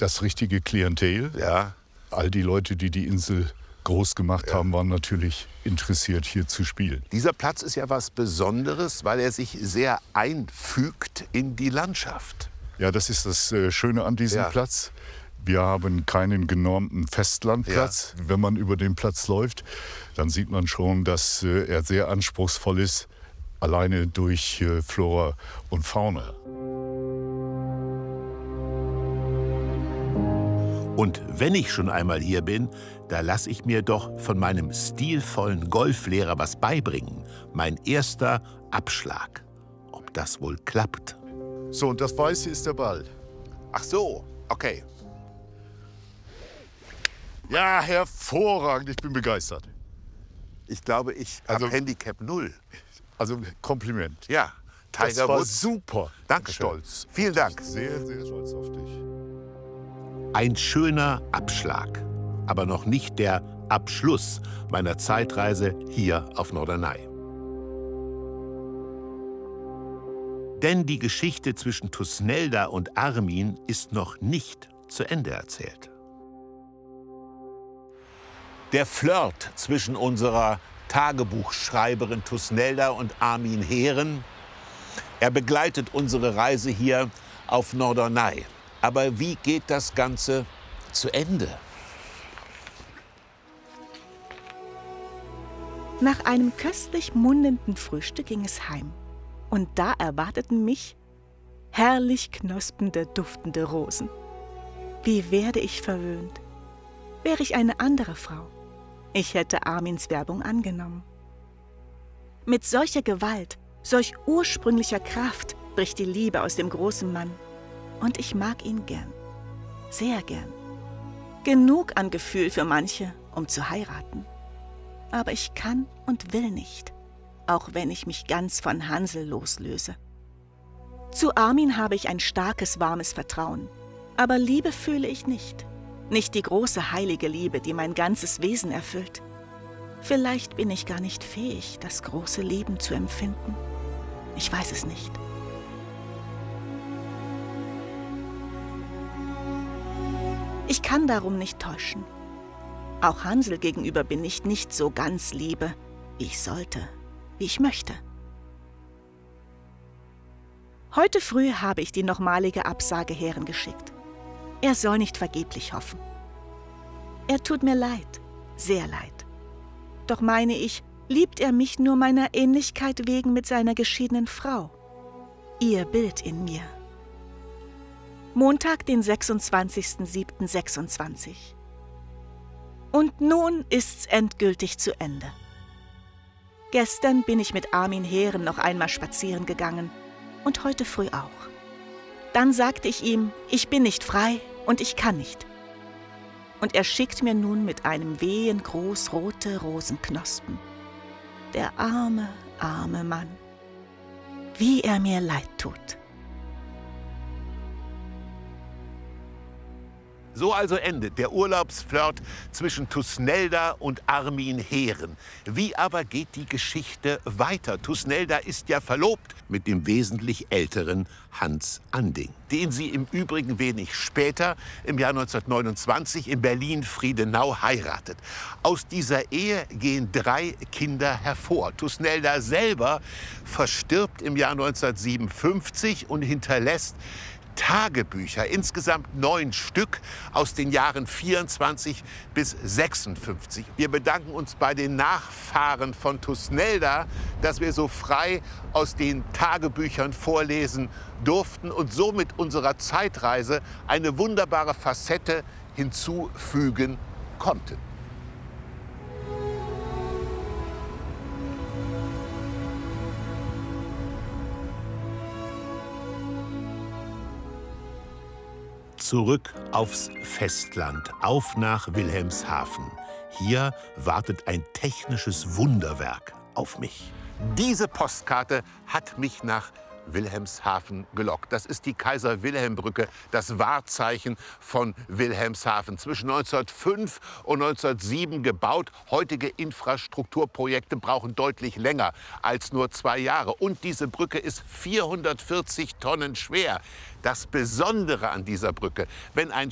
das richtige Klientel. Ja. All die Leute, die die Insel groß gemacht haben, waren natürlich interessiert, hier zu spielen. Dieser Platz ist ja was Besonderes, weil er sich sehr einfügt in die Landschaft. Ja, das ist das Schöne an diesem Platz. Wir haben keinen genormten Festlandplatz. Wenn man über den Platz läuft, dann sieht man schon, dass er sehr anspruchsvoll ist, alleine durch Flora und Fauna. Und wenn ich schon einmal hier bin, da lasse ich mir doch von meinem stilvollen Golflehrer was beibringen. Mein erster Abschlag. Ob das wohl klappt? So, und das Weiße ist der Ball. Ach so, okay. Ja, hervorragend, ich bin begeistert. Ich glaube, ich habe Handicap 0. Also Kompliment. Ja, Das Tiger war Woods. super. Dankeschön. Stolz. Vielen Dank. Sehr, sehr stolz auf dich. Ein schöner Abschlag, aber noch nicht der Abschluss meiner Zeitreise hier auf Norderney. Denn die Geschichte zwischen Thusnelda und Armin ist noch nicht zu Ende erzählt. Der Flirt zwischen unserer Tagebuchschreiberin Thusnelda und Armin Heeren, er begleitet unsere Reise hier auf Norderney. Aber wie geht das Ganze zu Ende? Nach einem köstlich mundenden Frühstück ging es heim. Und da erwarteten mich herrlich knospende, duftende Rosen. Wie werde ich verwöhnt? Wäre ich eine andere Frau, ich hätte Armins Werbung angenommen. Mit solcher Gewalt, solch ursprünglicher Kraft bricht die Liebe aus dem großen Mann. Und ich mag ihn gern, sehr gern. Genug an Gefühl für manche, um zu heiraten. Aber ich kann und will nicht, auch wenn ich mich ganz von Hansel loslöse. Zu Armin habe ich ein starkes, warmes Vertrauen. Aber Liebe fühle ich nicht. Nicht die große, heilige Liebe, die mein ganzes Wesen erfüllt. Vielleicht bin ich gar nicht fähig, das große Leben zu empfinden. Ich weiß es nicht. Ich kann darum nicht täuschen. Auch Hansel gegenüber bin ich nicht so ganz Liebe, wie ich sollte, wie ich möchte. Heute früh habe ich die nochmalige Absage Heeren geschickt. Er soll nicht vergeblich hoffen. Er tut mir leid, sehr leid. Doch meine ich, liebt er mich nur meiner Ähnlichkeit wegen mit seiner geschiedenen Frau. Ihr Bild in mir. Montag, den 26.07.26. Und nun ist's endgültig zu Ende. Gestern bin ich mit Armin Heeren noch einmal spazieren gegangen und heute früh auch. Dann sagte ich ihm, ich bin nicht frei und ich kann nicht. Und er schickt mir nun mit einem Wehen großrote Rosenknospen. Der arme, arme Mann. Wie er mir leid tut. So also endet der Urlaubsflirt zwischen Thusnelda und Armin Heeren. Wie aber geht die Geschichte weiter? Thusnelda ist ja verlobt mit dem wesentlich älteren Hans Anding, den sie im Übrigen wenig später, im Jahr 1929, in Berlin-Friedenau heiratet. Aus dieser Ehe gehen 3 Kinder hervor. Thusnelda selber verstirbt im Jahr 1957 und hinterlässt Tagebücher, insgesamt 9 Stück aus den Jahren 24 bis 56. Wir bedanken uns bei den Nachfahren von Thusnelda, dass wir so frei aus den Tagebüchern vorlesen durften und somit unserer Zeitreise eine wunderbare Facette hinzufügen konnten. Zurück aufs Festland, auf nach Wilhelmshaven. Hier wartet ein technisches Wunderwerk auf mich. Diese Postkarte hat mich nach Wilhelmshaven gelockt. Das ist die Kaiser-Wilhelm-Brücke, das Wahrzeichen von Wilhelmshaven. Zwischen 1905 und 1907 gebaut. Heutige Infrastrukturprojekte brauchen deutlich länger als nur 2 Jahre. Und diese Brücke ist 440 Tonnen schwer. Das Besondere an dieser Brücke, wenn ein